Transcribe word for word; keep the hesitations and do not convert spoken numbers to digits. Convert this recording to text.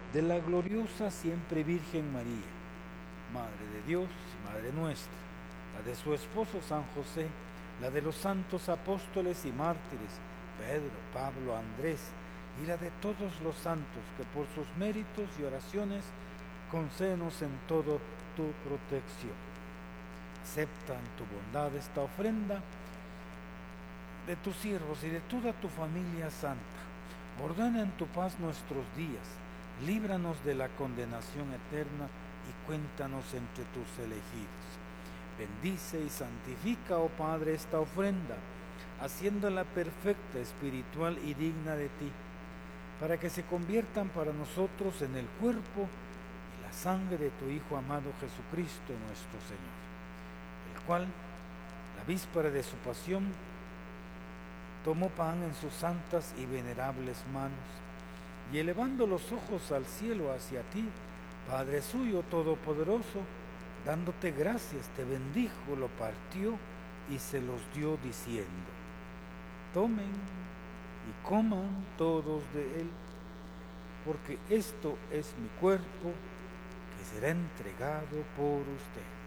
de la gloriosa siempre Virgen María, Madre de Dios, Madre nuestra, la de su esposo San José, la de los santos apóstoles y mártires, Pedro, Pablo, Andrés, y la de todos los santos que por sus méritos y oraciones concédenos en todo tu protección. Acepta en tu bondad esta ofrenda de tus siervos y de toda tu familia santa. Ordena en tu paz nuestros días, líbranos de la condenación eterna y cuéntanos entre tus elegidos. Bendice y santifica, oh Padre, esta ofrenda, haciéndola perfecta, espiritual y digna de ti, para que se conviertan para nosotros en el cuerpo y la sangre de tu Hijo amado Jesucristo nuestro Señor, el cual, la víspera de su pasión, tomó pan en sus santas y venerables manos, y elevando los ojos al cielo hacia ti, Padre suyo todopoderoso, dándote gracias, te bendijo, lo partió y se los dio diciendo: tomen y coman todos de él, porque esto es mi cuerpo que será entregado por ustedes.